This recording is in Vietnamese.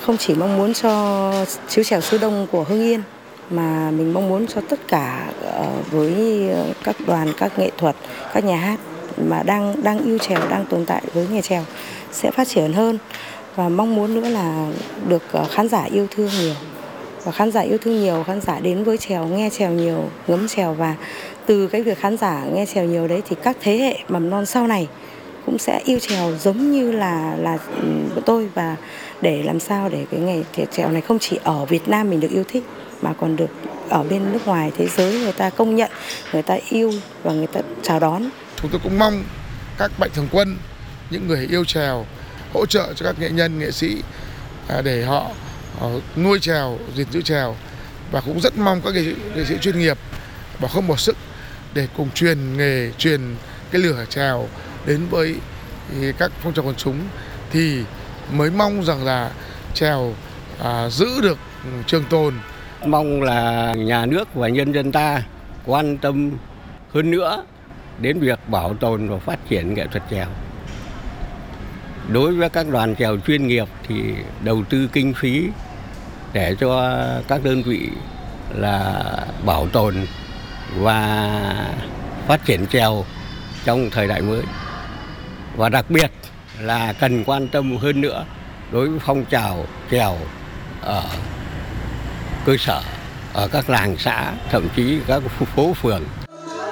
Không chỉ mong muốn cho chiếu chèo Sư Đông của Hưng Yên mà mình mong muốn cho tất cả với các đoàn, các nghệ thuật, các nhà hát mà đang yêu chèo, đang tồn tại với nghề chèo sẽ phát triển hơn, và mong muốn nữa là được khán giả yêu thương nhiều. Và khán giả yêu thương nhiều, khán giả đến với chèo, nghe chèo nhiều, ngấm chèo, và từ cái việc khán giả nghe chèo nhiều đấy thì các thế hệ mầm non sau này cũng sẽ yêu chèo giống như là bọn tôi, và để làm sao để cái nghề chèo này không chỉ ở Việt Nam mình được yêu thích mà còn được ở bên nước ngoài, thế giới người ta công nhận, người ta yêu và người ta chào đón. Chúng tôi cũng mong các mạnh thường quân, những người yêu chèo hỗ trợ cho các nghệ nhân, nghệ sĩ để họ nuôi chèo, gìn giữ chèo, và cũng rất mong các nghệ sĩ chuyên nghiệp bỏ không bỏ sức để cùng truyền nghề, truyền cái lửa chèo đến với các phong trào quần chúng, thì mới mong rằng là chèo giữ được trường tồn. Mong là nhà nước và nhân dân ta quan tâm hơn nữa đến việc bảo tồn và phát triển nghệ thuật chèo. Đối với các đoàn chèo chuyên nghiệp thì đầu tư kinh phí để cho các đơn vị là bảo tồn và phát triển chèo trong thời đại mới. Và đặc biệt là cần quan tâm hơn nữa đối với phong trào chèo ở cơ sở, ở các làng xã, thậm chí các phố phường.